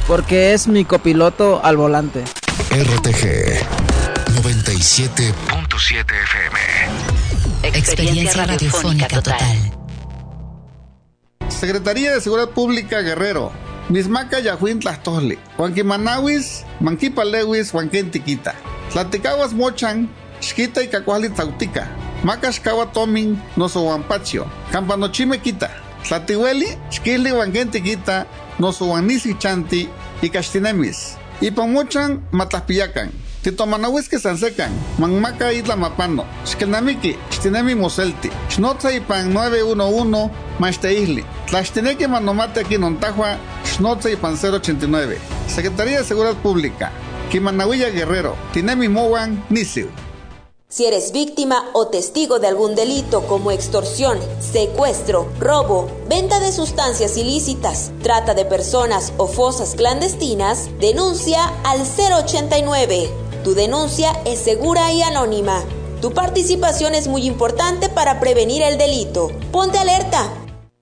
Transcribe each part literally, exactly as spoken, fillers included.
porque es mi copiloto al volante. R T G noventa y siete punto siete F M. Experiencia radiofónica total. Secretaría de Seguridad Pública Guerrero. Mismaca Yahuin Tlastosli. Huanquimanawis, Manquipalewis, Huanquentiquita. Tlaticaguas Mochan, Xquita y Cacuali Tautica. Macascawa Tomin, Noso Huampacho. Campanochimequita. Tlatihueli, Xquili Huanquentiquita, Noso Huanisi Chanti y Castinemis. Y Pamochan, Matlaspiacan. Titomanawis que sansecan, Manmaca Isla Mapano, Xkenamiki, Xtinemi Moselti, Xnotza y Pan nueve uno uno, Masteisli, Tlaxteneque Manomate aquí Nontahua, Xnotza y Pan cero ochenta y nueve. Secretaría de Seguridad Pública, Kimanahuilla Guerrero, Tinemi Mowan, Nisiu. Si eres víctima o testigo de algún delito como extorsión, secuestro, robo, venta de sustancias ilícitas, trata de personas o fosas clandestinas, denuncia al cero ochenta y nueve. Tu denuncia es segura y anónima. Tu participación es muy importante para prevenir el delito. Ponte alerta.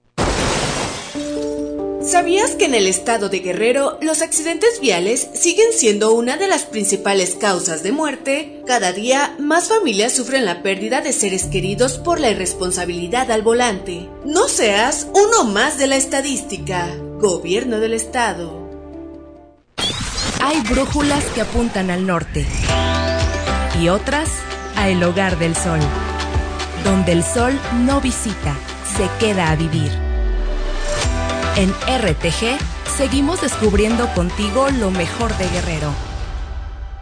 ¿Sabías que en el estado de Guerrero los accidentes viales siguen siendo una de las principales causas de muerte? Cada día más familias sufren la pérdida de seres queridos por la irresponsabilidad al volante. No seas uno más de la estadística. Gobierno del estado. Hay brújulas que apuntan al norte y otras a el hogar del sol. Donde el sol no visita, se queda a vivir. En R T G seguimos descubriendo contigo lo mejor de Guerrero.